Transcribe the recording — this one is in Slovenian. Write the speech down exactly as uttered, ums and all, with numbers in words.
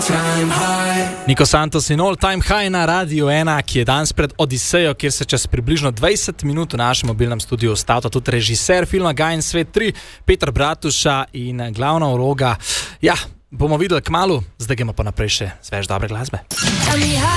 Nico Santos in All Time High na Radio ena, ki je danes pred Odisejo, kjer se čez približno dvajset minut v našem mobilnem studiu ustavlja tudi režiser filma Gajen svet tri, Peter Bratuša in glavna vloga. Ja, bomo videli kmalu, zdaj gremo pa naprej še z več dobre glasbe.